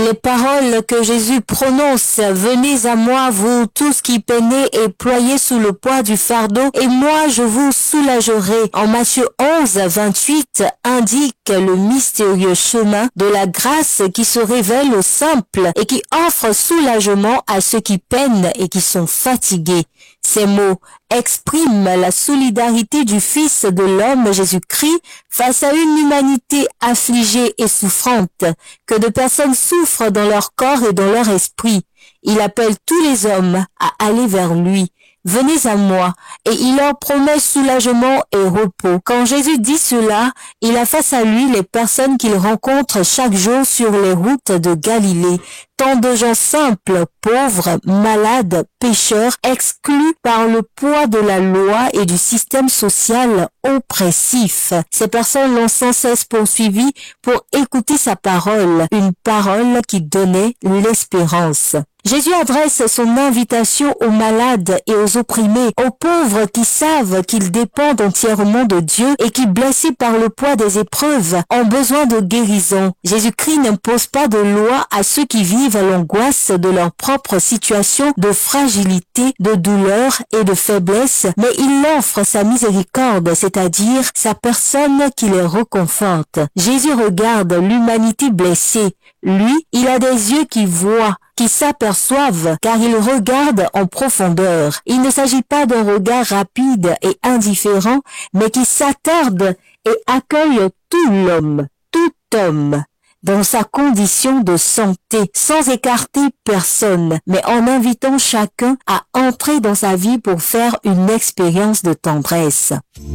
les paroles que Jésus prononce, « Venez à moi, vous tous qui peinez et ployez sous le poids du fardeau, et moi je vous soulagerai » en Matthieu 11, 28 indique le mystérieux chemin de la grâce qui se révèle aux simples et qui offre soulagement à ceux qui peinent et qui sont fatigués. Ces mots expriment la solidarité du Fils de l'homme Jésus-Christ face à une humanité affligée et souffrante, que de personnes souffrent dans leur corps et dans leur esprit. Il appelle tous les hommes à aller vers lui. Venez à moi, et il leur promet soulagement et repos. Quand Jésus dit cela, il a face à lui les personnes qu'il rencontre chaque jour sur les routes de Galilée. Tant de gens simples, pauvres, malades, pécheurs, exclus par le poids de la loi et du système social oppressif. Ces personnes l'ont sans cesse poursuivi pour écouter sa parole, une parole qui donnait l'espérance. Jésus adresse son invitation aux malades et aux opprimés, aux pauvres qui savent qu'ils dépendent entièrement de Dieu et qui, blessés par le poids des épreuves, ont besoin de guérison. Jésus-Christ n'impose pas de loi à ceux qui vivent l'angoisse de leur propre situation de fragilité, de douleur et de faiblesse, mais il offre sa miséricorde, c'est-à-dire sa personne qui les réconforte. Jésus regarde l'humanité blessée. Lui, il a des yeux qui voient, qui s'aperçoivent, car il regarde en profondeur. Il ne s'agit pas d'un regard rapide et indifférent, mais qui s'attarde et accueille tout l'homme, tout homme, dans sa condition de santé, sans écarter personne, mais en invitant chacun à entrer dans sa vie pour faire une expérience de tendresse.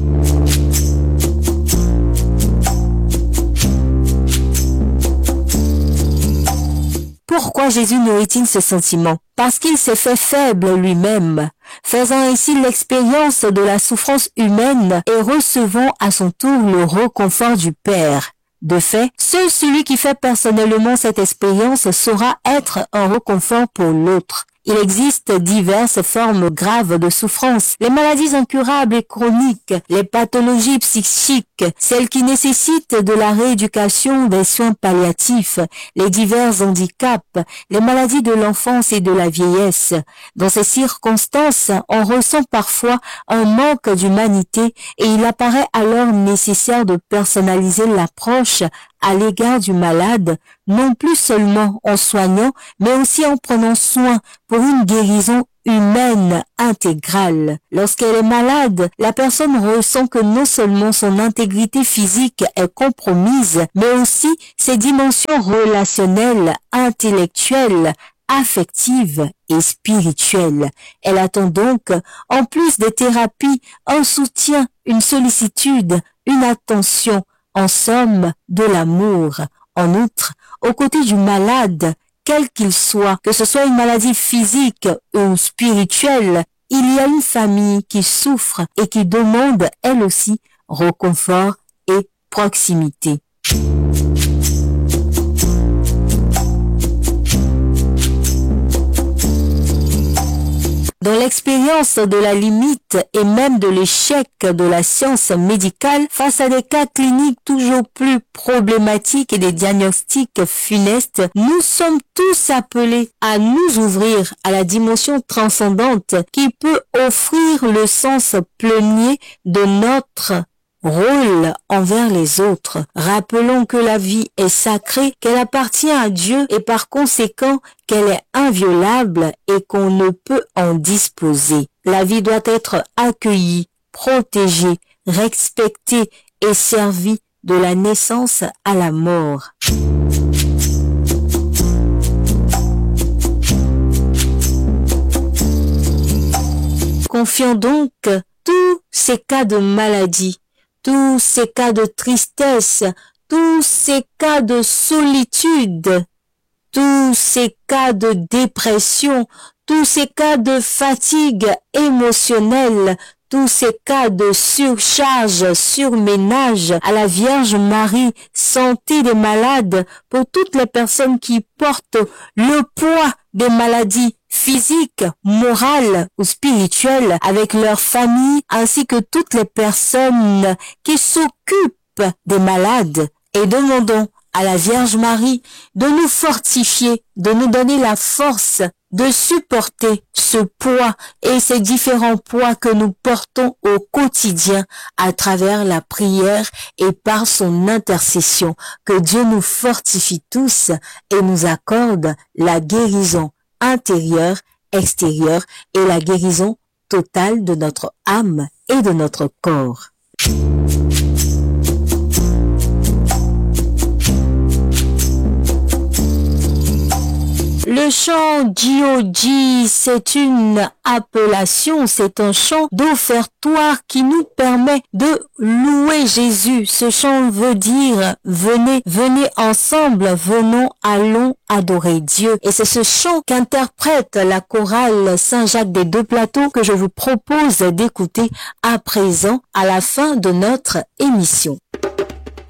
Pourquoi Jésus nourrit-il ce sentiment? Parce qu'il s'est fait faible lui-même, faisant ainsi l'expérience de la souffrance humaine et recevant à son tour le réconfort du Père. De fait, seul celui qui fait personnellement cette expérience saura être un réconfort pour l'autre. Il existe diverses formes graves de souffrance, les maladies incurables et chroniques, les pathologies psychiques, celles qui nécessitent de la rééducation, des soins palliatifs, les divers handicaps, les maladies de l'enfance et de la vieillesse. Dans ces circonstances, on ressent parfois un manque d'humanité et il apparaît alors nécessaire de personnaliser l'approche à l'égard du malade, non plus seulement en soignant, mais aussi en prenant soin pour une guérison humaine intégrale. Lorsqu'elle est malade, la personne ressent que non seulement son intégrité physique est compromise, mais aussi ses dimensions relationnelles, intellectuelles, affectives et spirituelles. Elle attend donc, en plus des thérapies, un soutien, une sollicitude, une attention, en somme, de l'amour. En outre, aux côtés du malade, quel qu'il soit, que ce soit une maladie physique ou spirituelle, il y a une famille qui souffre et qui demande, elle aussi, réconfort et proximité. Dans l'expérience de la limite et même de l'échec de la science médicale face à des cas cliniques toujours plus problématiques et des diagnostics funestes, nous sommes tous appelés à nous ouvrir à la dimension transcendante qui peut offrir le sens plénier de notre rôle envers les autres. Rappelons que la vie est sacrée, qu'elle appartient à Dieu et par conséquent qu'elle est inviolable et qu'on ne peut en disposer. La vie doit être accueillie, protégée, respectée et servie de la naissance à la mort. Confions donc tous ces cas de maladie, tous ces cas de tristesse, tous ces cas de solitude, tous ces cas de dépression, tous ces cas de fatigue émotionnelle, tous ces cas de surcharge, surménage à la Vierge Marie, santé des malades, pour toutes les personnes qui portent le poids des maladies physiques, morales ou spirituelles avec leur famille, ainsi que toutes les personnes qui s'occupent des malades. Et demandons à la Vierge Marie de nous fortifier, de nous donner la force de supporter ce poids et ces différents poids que nous portons au quotidien à travers la prière et par son intercession. Que Dieu nous fortifie tous et nous accorde la guérison intérieure, extérieure et la guérison totale de notre âme et de notre corps. Le chant G.O.G, c'est une appellation, c'est un chant d'offertoire qui nous permet de louer Jésus. Ce chant veut dire venez, venez ensemble, venons, allons adorer Dieu. Et c'est ce chant qu'interprète la chorale Saint-Jacques des Deux Plateaux que je vous propose d'écouter à présent à la fin de notre émission.